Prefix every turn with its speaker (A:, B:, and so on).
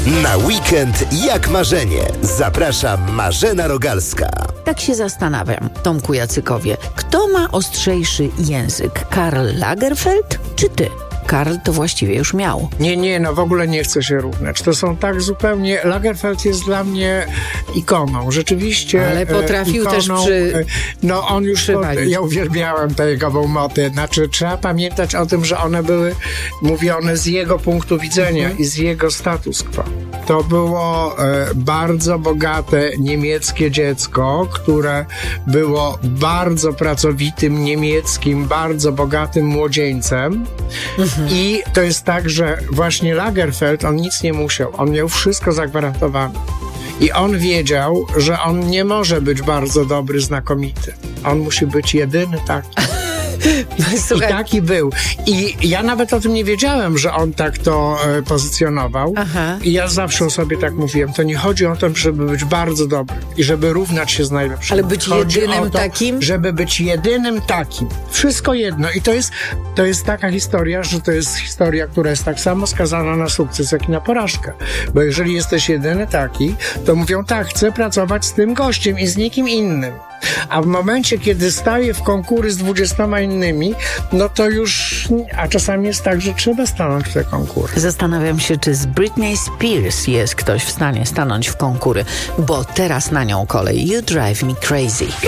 A: Na weekend jak marzenie. Zaprasza Marzena Rogalska.
B: Tak się zastanawiam, Tomku Jacykowie, kto ma ostrzejszy język? Karl Lagerfeld czy ty? Karl to właściwie już miał.
C: Nie, no w ogóle nie chcę się równać. To są tak zupełnie... Lagerfeld jest dla mnie ikoną, rzeczywiście.
B: Ale potrafił
C: ikoną,
B: też
C: No on już... Ja uwielbiałem tę jego motę. Znaczy trzeba pamiętać o tym, że one były mówione z jego punktu widzenia i z jego status quo. To było bardzo bogate niemieckie dziecko, które było bardzo pracowitym niemieckim, bardzo bogatym młodzieńcem. I to jest tak, że właśnie Lagerfeld, on nic nie musiał. On miał wszystko zagwarantowane. I on wiedział, że on nie może być bardzo dobry, znakomity. On musi być jedyny taki.
B: Słuchaj.
C: I taki był. I ja nawet o tym nie wiedziałem, że on tak to pozycjonował.
B: Aha.
C: I ja zawsze o sobie tak mówiłem. To nie chodzi o to, żeby być bardzo dobry i żeby równać się z najlepszymi.
B: Ale być
C: chodzi
B: jedynym
C: o to,
B: takim?
C: Żeby być jedynym takim. Wszystko jedno. I to jest taka historia, że to jest historia, która jest tak samo skazana na sukces, jak i na porażkę. Bo jeżeli jesteś jedyny taki, to mówią tak, chcę pracować z tym gościem i z nikim innym. A w momencie, kiedy staję w konkury z 20 innymi, no to już... A czasami jest tak, że trzeba stanąć w te konkury.
B: Zastanawiam się, czy z Britney Spears jest ktoś w stanie stanąć w konkury, bo teraz na nią kolej You Drive Me Crazy.